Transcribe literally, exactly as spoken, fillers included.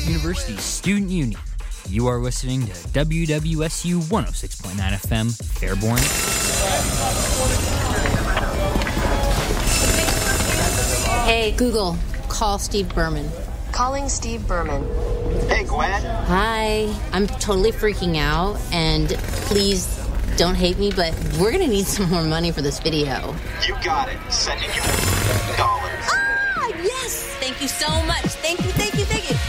University Student Union. You are listening to W W S U one oh six point nine F M, Fairborn. Hey, Google, call Steve Berman. Calling Steve Berman. Hey, Gwen. Hi, I'm totally freaking out, and please don't hate me, but we're gonna need some more money for this video. You got it. Sending you dollars. Ah, yes! Thank you so much. Thank you, thank you.